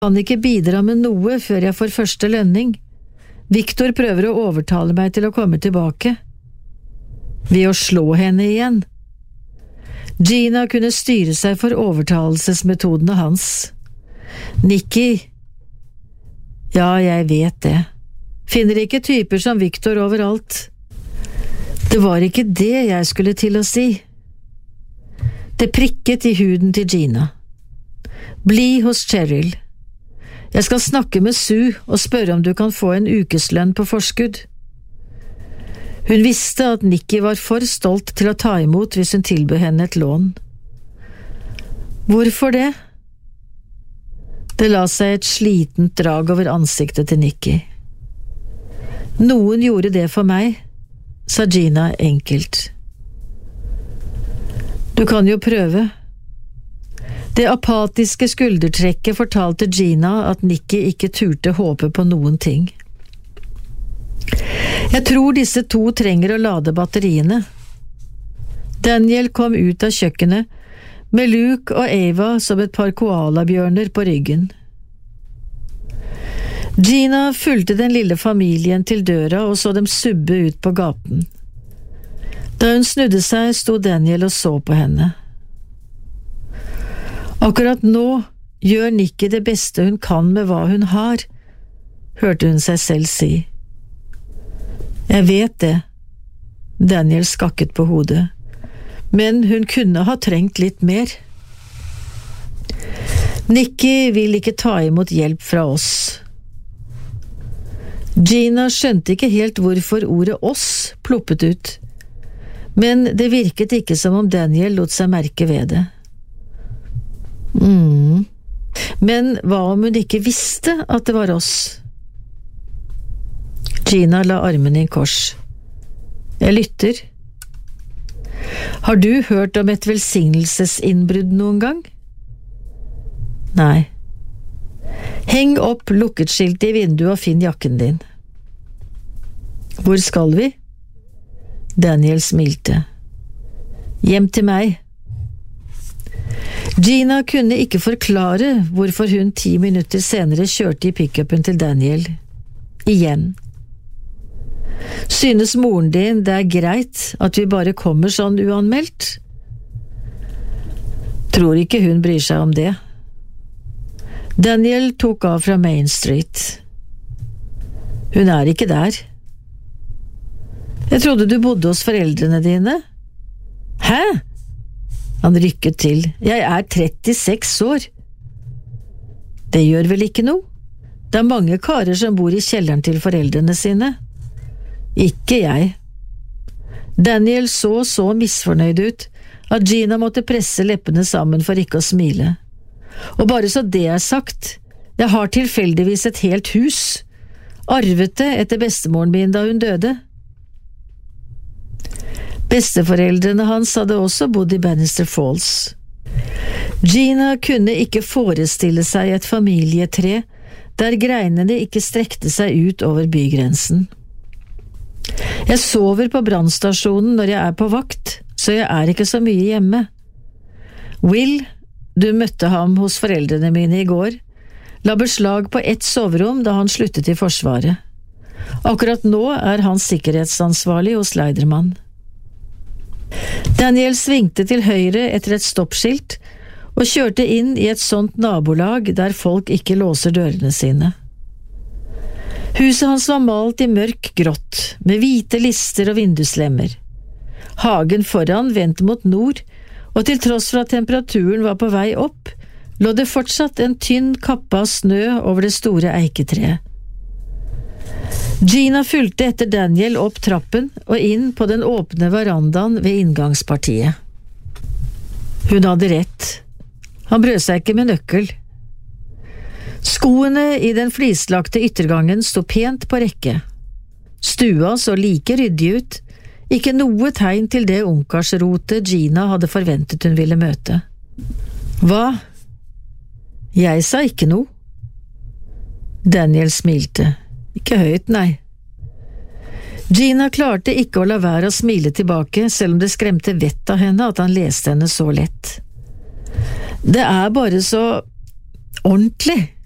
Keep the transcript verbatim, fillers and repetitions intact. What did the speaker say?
kan ikke bidra med noe før jeg får første lønning. Victor prøver å overtale meg til å komme tilbake. Ved å slå henne igjen. Gina kunne styre seg for overtalelsesmetodene hans. Nikki… Ja, jeg vet det. Finner ikke typer som Victor overalt. Det var ikke det jeg skulle til å si. Det prikket i huden til Gina. Bli hos Cheryl. Jeg skal snakke med Sue og spørre om du kan få en ukeslønn på forskudd. Hun visste at Nikki var for stolt til å ta imot hvis hun tilbød henne et lån. Hvorfor det? Det la seg et slitent drag over ansiktet til Nikki. Noen gjorde det for meg, sa Gina enkelt. Du kan jo prøve. Det apatiske skuldertrekket fortalte Gina at Nikki ikke turte håpe på noen ting. Jeg tror disse to trenger å lade batteriene. Daniel kom ut av kjøkkenet med Luke og Ava som et par koalabjørner på ryggen. Gina fulgte den lille familien til døra og så dem subbe ut på gaten. Da hun snudde seg, sto Daniel og så på henne. Akkurat nå gjør Nikki det beste hun kan med hva hun har, hørte hun seg selv si. Jeg vet det, Daniel skakket på hodet, men hun kunne ha trengt litt mer. Nikki vil ikke ta imot hjelp fra oss. Gina skjønte ikke helt hvorfor ordet oss ploppet ut, men det virket ikke som om Daniel lot seg merke ved det. Mm. Men hva om hun ikke visste at det var oss? Gina la armene i kors. Jeg lytter. Har du hørt om et velsignelsesinnbrudd noen gang? Nei. Heng opp lukket-skilt i vinduet og finn jakken din. Hvor skal vi? Daniel smilte. Hjem til meg. Gina kunne ikke forklare hvorfor hun ti minutter senere kjørte i pickupen til Daniel. Igjen. Synes moren din det er greit at vi bare kommer sånn uanmeldt? Tror ikke hun bryr seg om det. Daniel tok av fra Main Street. Hun er ikke der. Jeg trodde du bodde hos foreldrene dine. Hæ? Han rykket til. Jeg er trettiseks år. Det gjør vel ikke noe? Det er mange karer som bor i kjelleren til foreldrene sine. Ikke jeg. Daniel så så misfornøyd ut at Gina måtte presse leppene sammen for ikke å smile. Og bare så det er sagt, jeg har tilfeldigvis et helt hus, arvet det etter bestemoren min da hun døde. Besteforeldrene hans hadde også bodd i Bannister Falls. Gina kunne ikke forestille seg et familietre der greinene ikke strekte seg ut over bygrensen. Jeg sover på brannstasjonen når jeg er på vakt, så jeg er ikke så mye hjemme. Will, du møtte ham hos foreldrene mine i går, la beslag på ett soverom da han sluttet i Forsvaret. Akkurat nå er han sikkerhetsansvarlig hos Leiderman. Daniel svingte til høyre etter et stoppskilt og kjørte inn i et sånt nabolag der folk ikke låser dørene sine. Huset hans var malt i mørk grått, med hvite lister og vinduslemmer. Hagen foran vendt mot nord, og til tross for at temperaturen var på vei opp, lå det fortsatt en tynn kappe av snø over det store eiketreet. Gina fulgte etter Daniel opp trappen og inn på den åpne verandaen ved inngangspartiet. Hun hadde rett. Han brød seg ikke med nøkkel. Skoene i den flislagte yttergangen sto pent på rekke. Stua så like ryddig ut, ikke noe tegn til det ungkarsrotet Gina hadde forventet hun ville møte. Hva? Jeg sa ikke noe. Daniel smilte. Ikke høyt, nei. Gina klarte ikke å la være å smile tilbake, selv om det skremte vett av henne at han leste henne så lett. Det er bare så ordentlig.